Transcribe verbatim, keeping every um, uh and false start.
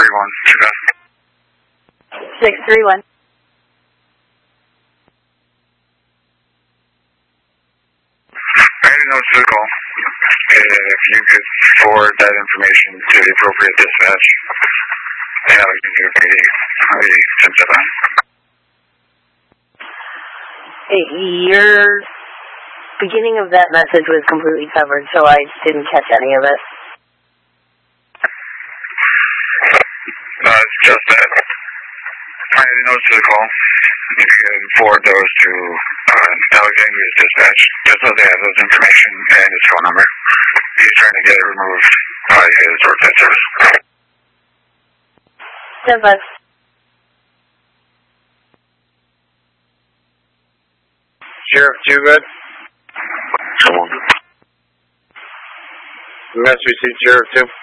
three one. six three one. I had a notice to the call. If you could forward that information to the appropriate dispatch, yeah, we can give the, the symptom on. Your beginning of that message was completely covered, so I didn't catch any of it. Uh, it's just that I had a notice to the call. If you can forward those to uh, Alexandria's dispatch, just so they have those information and his phone number. He's trying to get it removed by his roadside service. ten five. Sheriff two, good? Come on. Message received, Sheriff two.